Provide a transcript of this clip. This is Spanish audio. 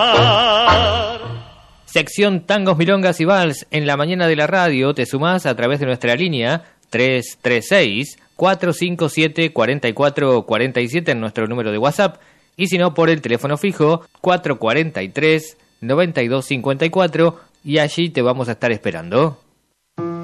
Sección Tangos, Milongas y Vals en la mañana de la radio. Te sumás a través de nuestra línea 336-457-4447 en nuestro número de WhatsApp. Y si no, por el teléfono fijo 443-9254 y allí te vamos a estar esperando.